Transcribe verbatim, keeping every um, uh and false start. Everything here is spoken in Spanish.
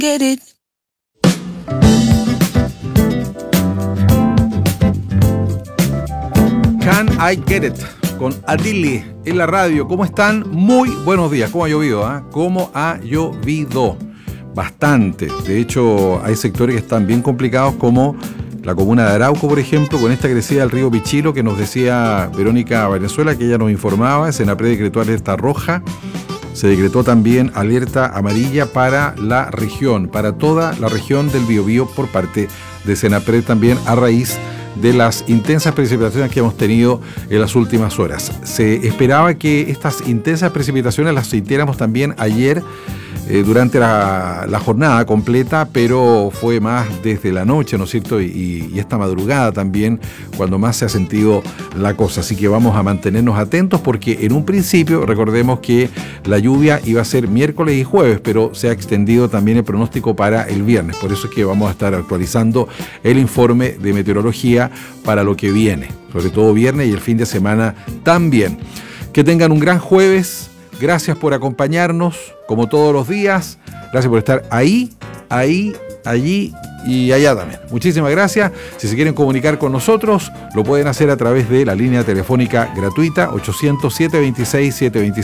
get it. Can I Get It con Adili en la radio. ¿Cómo están? Muy buenos días. ¿Cómo ha llovido? ¿eh? ¿Cómo ha llovido? Bastante. De hecho, hay sectores que están bien complicados, como la comuna de Arauco, por ejemplo, con esta crecida del río Pichilo, que nos decía Verónica Valenzuela, que ella nos informaba. Senapred decretó alerta roja. Se decretó también alerta amarilla para la región, para toda la región del Biobío por parte de Senapred también, a raíz de las intensas precipitaciones que hemos tenido en las últimas horas. Se esperaba que estas intensas precipitaciones las sintiéramos también ayer eh, durante la, la jornada completa, pero fue más desde la noche, ¿no es cierto? Y, y esta madrugada también, cuando más se ha sentido la cosa. Así que vamos a mantenernos atentos, porque en un principio, recordemos que la lluvia iba a ser miércoles y jueves, pero se ha extendido también el pronóstico para el viernes. Por eso es que vamos a estar actualizando el informe de meteorología para lo que viene, sobre todo viernes y el fin de semana también. Que tengan un gran jueves. Gracias por acompañarnos, como todos los días. Gracias por estar ahí, ahí, allí y allá también. Muchísimas gracias. Si se quieren comunicar con nosotros, lo pueden hacer a través de la línea telefónica gratuita ochocientos, setecientos veintiséis, setecientos veintiséis.